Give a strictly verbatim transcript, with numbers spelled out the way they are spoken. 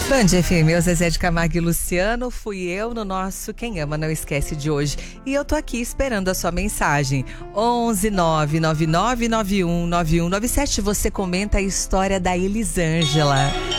Band F M, eu, Zezé de Camargo e Luciano, fui eu no nosso Quem Ama Não Esquece de hoje. E eu tô aqui esperando a sua mensagem. onze nove nove nove nove um nove um nove sete. Você comenta a história da Elisângela.